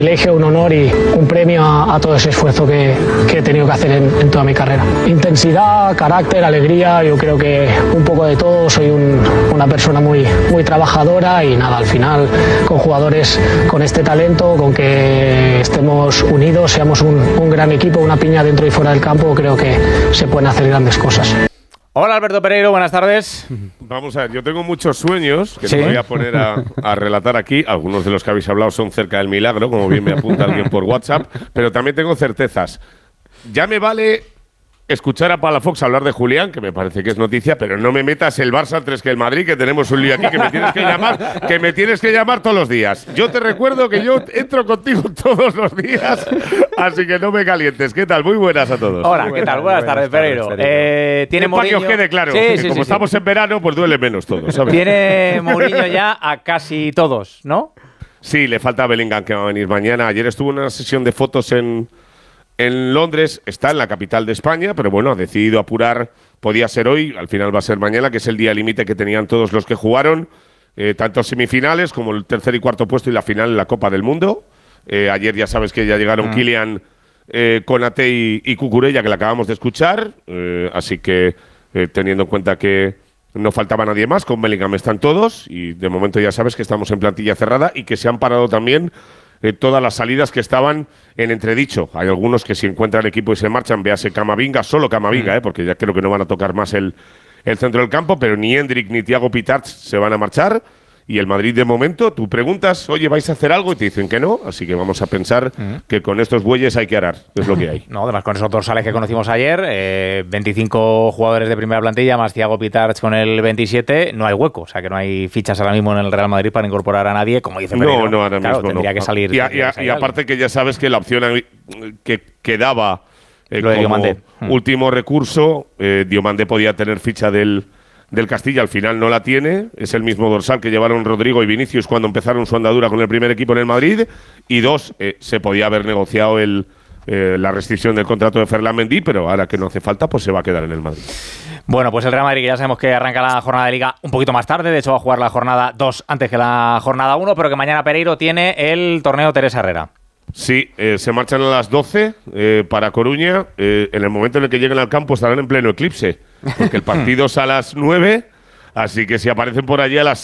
Elegio un honor y un premio a todo ese esfuerzo que he tenido que hacer en toda mi carrera. Intensidad, carácter, alegría, yo creo que un poco de todo. Soy una persona muy trabajadora y nada, al final con jugadores con este talento, con que estemos unidos, seamos un gran equipo, una piña dentro y fuera del campo, creo que se pueden hacer grandes cosas. Hola Alberto Pereiro, buenas tardes. Vamos a ver, yo tengo muchos sueños que me voy a poner a relatar aquí. Algunos de los que habéis hablado son cerca del milagro, como bien me apunta alguien por WhatsApp, pero también tengo certezas. Ya me vale escuchar a Palafox hablar de Julián, que me parece que es noticia, pero no me metas el Barça antes que el Madrid, que tenemos un lío aquí que me tienes que llamar todos los días. Yo te recuerdo que yo entro contigo todos los días, así que no me calientes. ¿Qué tal? Muy buenas a todos. Hola, ¿qué tal? Buenas tardes, Pereiro. Tiene para que os quede claro, que como estamos en verano, pues duele menos todo, ¿sabes? Tiene Mourinho ya a casi todos, ¿no? Sí, le falta Bellingham, que va a venir mañana. Ayer estuvo en una sesión de fotos en Londres, está en la capital de España, pero bueno, ha decidido apurar, podía ser hoy, al final va a ser mañana, que es el día límite que tenían todos los que jugaron, tanto semifinales como el tercer y cuarto puesto y la final en la Copa del Mundo. Ayer ya sabes que ya llegaron Kylian, Konaté y Cucurella, que la acabamos de escuchar, así que teniendo en cuenta que no faltaba nadie más, con Bellingham están todos y de momento ya sabes que estamos en plantilla cerrada y que se han parado también todas las salidas que estaban en entredicho. Hay algunos que si encuentran equipo y se marchan, véase Camavinga, solo Camavinga, porque ya creo que no van a tocar más el centro del campo, pero ni Endrick ni Thiago Pitarch se van a marchar. Y el Madrid, de momento, tú preguntas, oye, ¿vais a hacer algo? Y te dicen que no, así que vamos a pensar que con estos bueyes hay que arar, es lo que hay. No, además con esos dorsales que conocimos ayer, 25 jugadores de primera plantilla, más Thiago Pitarch con el 27, no hay hueco, o sea que no hay fichas ahora mismo en el Real Madrid para incorporar a nadie, como dice Pereiro. No, ahora mismo tendría que salir. Y aparte que ya sabes que la opción que quedaba como Diomandé. Último recurso, Diomandé podía tener ficha del Castilla, al final no la tiene, es el mismo dorsal que llevaron Rodrigo y Vinicius cuando empezaron su andadura con el primer equipo en el Madrid, y dos, se podía haber negociado la restricción del contrato de Ferland Mendy, pero ahora que no hace falta, pues se va a quedar en el Madrid. Bueno, pues el Real Madrid, que ya sabemos que arranca la jornada de Liga un poquito más tarde, de hecho va a jugar la jornada 2 antes que la jornada 1, pero que mañana Pereiro tiene el torneo Teresa Herrera. Sí, se marchan a las 12 para Coruña. En el momento en el que lleguen al campo estarán en pleno eclipse, porque el partido es a las 9, así que si aparecen por allí a las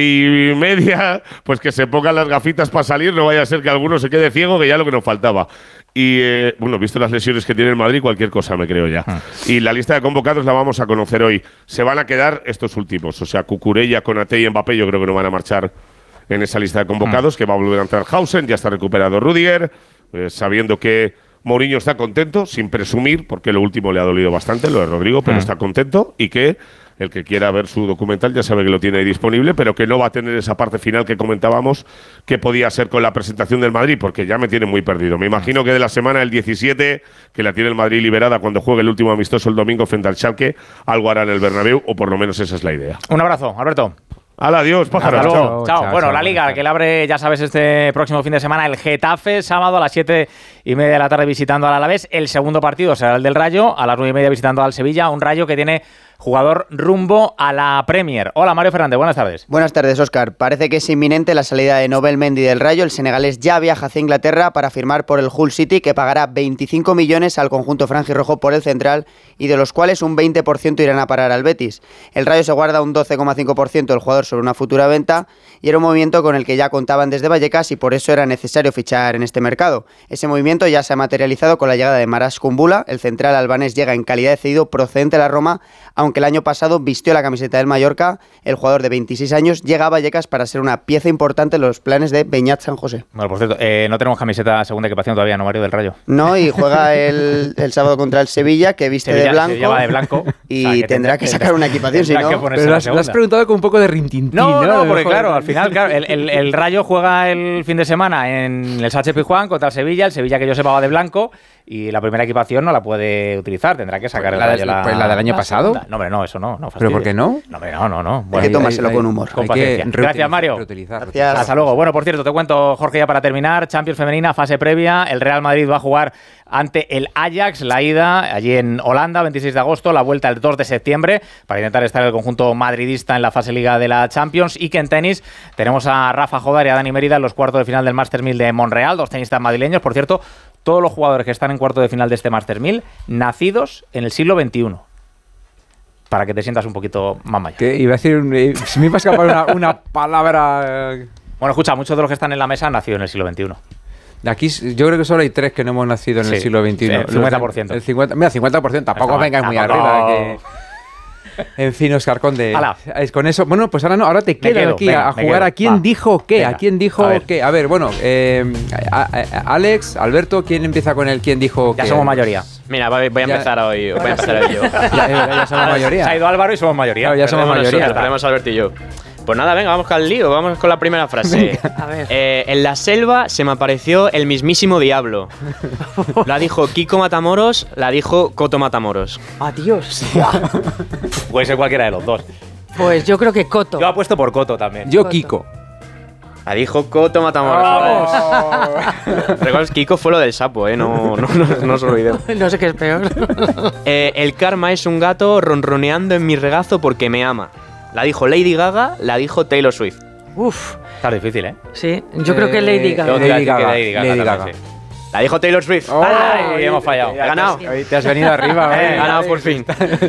7:30, pues que se pongan las gafitas para salir, no vaya a ser que alguno se quede ciego, que ya lo que nos faltaba. Y bueno, visto las lesiones que tiene el Madrid, cualquier cosa me creo ya. Y la lista de convocados la vamos a conocer hoy. Se van a quedar estos últimos, o sea, Cucurella, Konaté y Mbappé, yo creo que no van a marchar en esa lista de convocados, que va a volver a entrar Hausen, ya está recuperado Rudiger, sabiendo que Mourinho está contento, sin presumir, porque lo último le ha dolido bastante, lo de Rodrigo, pero está contento, y que el que quiera ver su documental ya sabe que lo tiene ahí disponible, pero que no va a tener esa parte final que comentábamos que podía ser con la presentación del Madrid, porque ya me tiene muy perdido. Me imagino que de la semana del 17, que la tiene el Madrid liberada cuando juegue el último amistoso el domingo frente al Schalke, algo hará en el Bernabéu, o por lo menos esa es la idea. Un abrazo, Alberto. ¡Hala, adiós, pájaro! Hasta luego. Chao. Bueno, la Liga, que la abre, ya sabes, este próximo fin de semana, el Getafe, sábado a las 7:30 de la tarde visitando al Alavés. El segundo partido será el del Rayo, a las 9:30 visitando al Sevilla, un Rayo que tiene jugador rumbo a la Premier. Hola, Mario Fernández, buenas tardes. Buenas tardes, Óscar. Parece que es inminente la salida de Nobel Mendy del Rayo. El senegalés ya viaja hacia Inglaterra para firmar por el Hull City, que pagará 25 millones al conjunto franjirrojo por el central, y de los cuales un 20% irán a parar al Betis. El Rayo se guarda un 12,5% del jugador sobre una futura venta, y era un movimiento con el que ya contaban desde Vallecas, y por eso era necesario fichar en este mercado. Ese movimiento ya se ha materializado con la llegada de Maras Kumbula. El central albanés llega en calidad de cedido procedente de la Roma, aunque el año pasado vistió la camiseta del Mallorca. El jugador de 26 años llega a Vallecas para ser una pieza importante en los planes de Beñat San José. Bueno, por cierto, no tenemos camiseta segunda equipación todavía, ¿no, Mario, del Rayo? No, y juega el sábado contra el Sevilla, que viste de blanco, y o sea, tendrá que sacar una equipación, si no. Pero lo has preguntado con un poco de rintintín, ¿no? No, porque claro, al final, claro, el Rayo juega el fin de semana en el Sánchez Pizjuán contra el Sevilla que yo sepa va de blanco, y la primera equipación no la puede utilizar, tendrá que sacar ¿La del año pasado? Segunda. No, hombre, no, eso no. ¿Pero por qué no? No, hombre, no. Hay que tomárselo con humor. Con paciencia. Gracias, Mario. Gracias. Hasta luego. Bueno, por cierto, te cuento, Jorge, ya para terminar, Champions femenina, fase previa, el Real Madrid va a jugar ante el Ajax, la ida allí en Holanda, 26 de agosto, la vuelta el 2 de septiembre, para intentar estar el conjunto madridista en la fase liga de la Champions. Y que en tenis tenemos a Rafa Jodar y a Dani Mérida en los cuartos de final del Masters 1000 de Montreal, dos tenistas madrileños. Por cierto, todos los jugadores que están en cuarto de final de este Masters 1000, nacidos en el siglo XXI. Para que te sientas un poquito más mayor. ¿Qué? Iba a decir, se me iba a escapar una palabra. Bueno, escucha, muchos de los que están en la mesa han nacido en el siglo XXI. Aquí yo creo que solo hay 3 que no hemos nacido en el siglo XXI. Sí, el 50%. El 50%. Mira, 50%, tampoco vengáis muy arriba. En fin, Óscar Conde. Con eso, bueno, pues ahora te quedas aquí a jugar a quién dijo qué. A quién dijo qué. A ver, bueno, Alex, Alberto, ¿quién empieza con el quién dijo qué? Ya somos mayoría. Mira, voy a empezar hoy yo. Ya somos mayoría. Se ha ido Álvaro y somos mayoría. Claro, ya somos mayoría. Perdemos Alberto y yo. Pues nada, venga, vamos con el lío, vamos con la primera frase. A ver. En la selva se me apareció el mismísimo diablo. La dijo Kiko Matamoros, la dijo Coto Matamoros. Adiós. Puede ser cualquiera de los dos. Pues yo creo que Coto. Yo apuesto por Coto también. Yo Kiko. La dijo Coto Matamoros. Recuerdas, Kiko fue lo del sapo, no os olvidemos. No sé qué es peor. El karma es un gato ronroneando en mi regazo porque me ama. La dijo Lady Gaga, la dijo Taylor Swift. Uf. Está difícil, ¿eh? Sí, yo creo que Lady Gaga. Lady Gaga. La dijo Taylor Swift. ¡Ay! Hemos fallado. He ganado. Hoy te has venido arriba. He ganado por fin.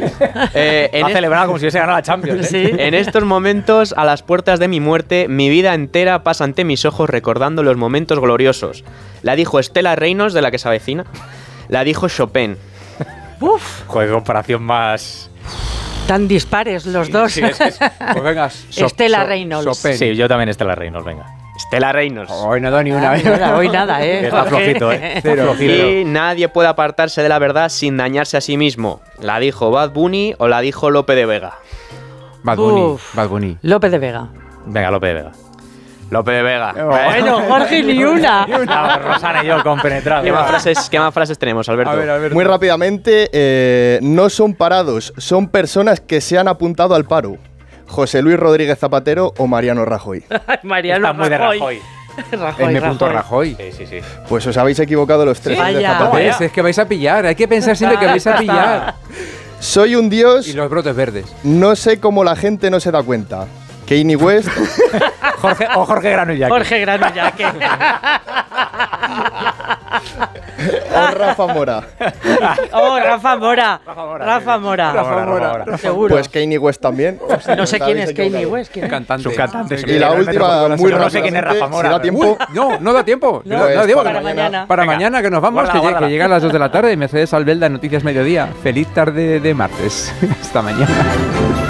Ha celebrado como si hubiese ganado la Champions. Sí. En estos momentos, a las puertas de mi muerte, mi vida entera pasa ante mis ojos recordando los momentos gloriosos. La dijo Estela Reynolds, de la que se avecina. La dijo Chopin. Uf. Joder, comparación más... Tan dispares los dos. Sí, es. Pues venga, Estela Reynolds. Sí, yo también Estela Reynolds, venga. Estela Reynolds. Hoy no he dado ni una vez. Hoy nada, Está flojito, ¿eh? Cero. Y nadie puede apartarse de la verdad sin dañarse a sí mismo. ¿La dijo Bad Bunny o la dijo Lope de Vega? Bad Bunny. López de Vega. Venga, Lope de Vega. Lope de Vega. Bueno, Jorge, ni una. Rosana y yo compenetrados. ¿Qué más frases tenemos, Alberto? A ver, Alberto. Muy rápidamente, no son parados, son personas que se han apuntado al paro. José Luis Rodríguez Zapatero o Mariano Rajoy. Mariano Está muy de Rajoy. Rajoy. Sí. Pues os habéis equivocado los tres. Sí, de vaya. Zapatero. Es que vais a pillar. Hay que pensar siempre que vais a pillar. Soy un dios, Y los brotes verdes. no sé cómo la gente no se da cuenta. Kanye West Jorge Granullac. Jorge Granullac. o Rafa Mora. Oh, Rafa Mora. Rafa Mora. Seguro. Pues Kanye West también. No sé quién es Kanye equivocado. West. ¿Quién es? Cantante. Su cantante. Y la última, muy Yo no sé quién es rápidamente, Rafa Mora, si da pero- tiempo. No da tiempo. No, No da es tiempo. para mañana. Para Venga. mañana que nos vamos, Guárdala. que llega a las 2 de la tarde. Mercedes Albelda, Noticias Mediodía. Feliz tarde de martes. Hasta mañana.